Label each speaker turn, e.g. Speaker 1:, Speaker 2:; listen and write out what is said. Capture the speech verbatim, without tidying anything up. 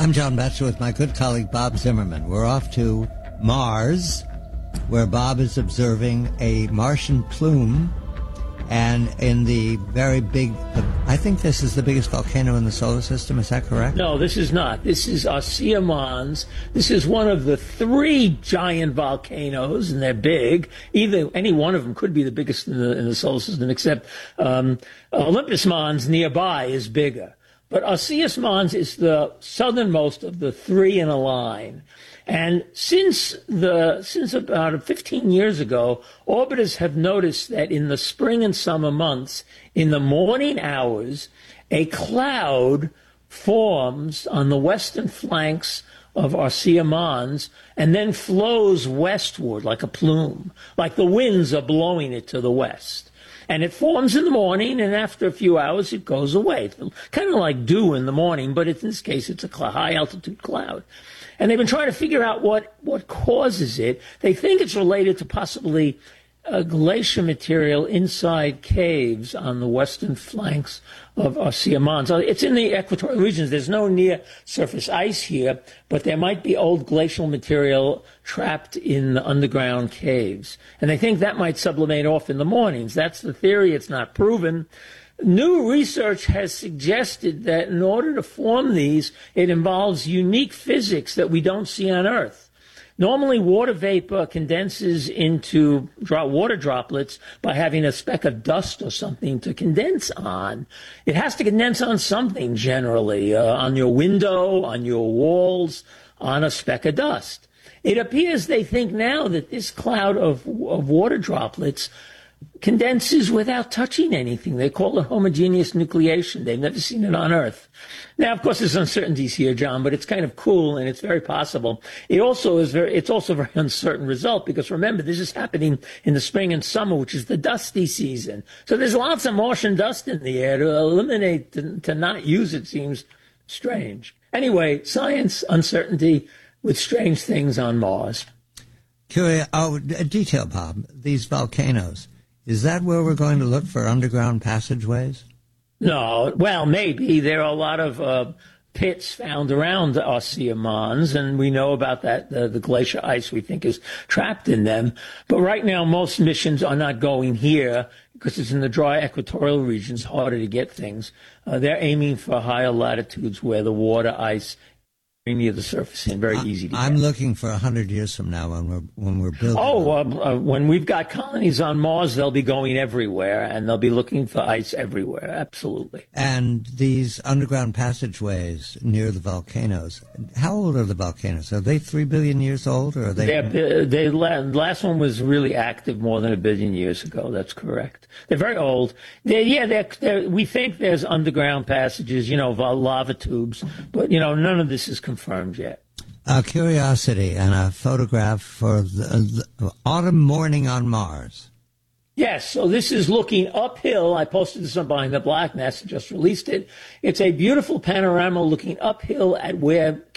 Speaker 1: I'm John Batchelor with my good colleague Bob Zimmerman. We're off to Mars, where Bob is observing a Martian plume, and in the very big, I think this is the biggest volcano in the solar system. Is that correct?
Speaker 2: No, this is not. This is Osea Mons. This is one of the three giant volcanoes, and they're big. Either any one of them could be the biggest in the, in the solar system, except um, Olympus Mons nearby is bigger. But Osea Mons is the southernmost of the three in a line. And since the since about fifteen years ago, orbiters have noticed that in the spring and summer months, in the morning hours, a cloud forms on the western flanks of Osea Mons and then flows westward like a plume, like the winds are blowing it to the west. And it forms in the morning, and after a few hours, it goes away. Kind of like dew in the morning, but in this case, it's a high-altitude cloud. And they've been trying to figure out what, what causes it. They think it's related to possibly uh, glacier material inside caves on the western flanks of Osea Mons. It's in the equatorial regions. There's no near-surface ice here, but there might be old glacial material trapped in the underground caves. And they think that might sublimate off in the mornings. That's the theory. It's not proven. New research has suggested that in order to form these, it involves unique physics that we don't see on Earth. Normally, water vapor condenses into water droplets by having a speck of dust or something to condense on. It has to condense on something generally, uh, on your window, on your walls, on a speck of dust. It appears they think now that this cloud of, of water droplets condenses without touching anything. They call it homogeneous nucleation. They've never seen it on Earth. Now, of course, there's uncertainties here, John, but it's kind of cool and it's very possible. It also is very, it's also a very uncertain result because remember, this is happening in the spring and summer, which is the dusty season. So there's lots of Martian dust in the air. To eliminate, to, to not use it seems strange. Anyway, science, uncertainty with strange things on Mars.
Speaker 1: Curious, oh, detail, Bob, these volcanoes. Is that where we're going to look for underground passageways?
Speaker 2: No. Well, maybe. There are a lot of uh, pits found around Osea Mons, and we know about that. The, the glacier ice, we think, is trapped in them. But right now, most missions are not going here because it's in the dry equatorial regions, harder to get things. Uh, they're aiming for higher latitudes where the water ice near the surface and very easy to
Speaker 1: I'm
Speaker 2: get.
Speaker 1: looking for a hundred years from now when we're when we're building.
Speaker 2: Oh, uh, uh, when we've got colonies on Mars, they'll be going everywhere, and they'll be looking for ice everywhere. Absolutely.
Speaker 1: And these underground passageways near the volcanoes. How old are the volcanoes? Are they three billion years old, or are they?
Speaker 2: They're, they last one was really active more than a billion years ago. That's correct. They're very old. They're, yeah, they're, they're, we think there's underground passages, you know, lava tubes, but you know, none of this is confirmed yet.
Speaker 1: A curiosity and a photograph for the, the autumn morning on Mars.
Speaker 2: Yes, so this is looking uphill. I posted this on Behind the Black. NASA just released it. It's a beautiful panorama looking uphill at where